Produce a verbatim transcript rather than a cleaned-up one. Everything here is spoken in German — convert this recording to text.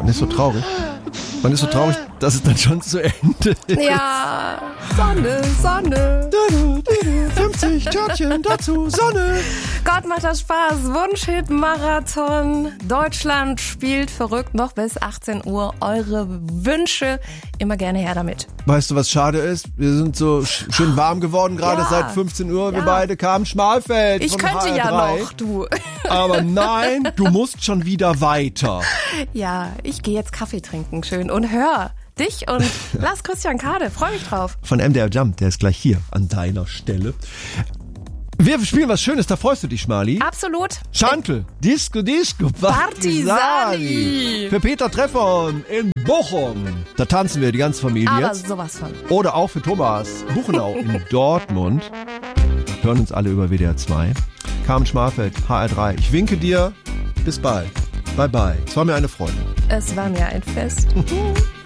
man ist so traurig. Man ist so traurig, dass es dann schon zu Ende ist. Ja, Sonne, Sonne. fünfzig Törtchen dazu, Sonne. Gott, macht das Spaß. Wunschhit-Marathon. Deutschland spielt verrückt noch bis achtzehn Uhr. Eure Wünsche immer gerne her damit. Weißt du, was schade ist? Wir sind so sch- schön warm geworden, gerade Ja. seit fünfzehn Uhr. Wir Ja. beide kamen Schmalfeld Ich von könnte H R ja drei. noch, du. Aber nein, du musst schon wieder weiter. Ja, ich gehe jetzt Kaffee trinken, schön. Und hör dich und Lars Christian Kade. Freu mich drauf. Von M D R Jump, der ist gleich hier an deiner Stelle. Wir spielen was Schönes, da freust du dich, Schmali. Absolut. Schantel, Disco Disco, Partisani. Für Peter Treffern in Bochum. Da tanzen wir, die ganze Familie. Aber sowas von. Oder auch für Thomas Buchenau in Dortmund. Hören uns alle über W D R zwei. Carmen Schmalfeld, H R drei. Ich winke dir. Bis bald. Bye bye. Es war mir eine Freude. Es war mir ein Fest.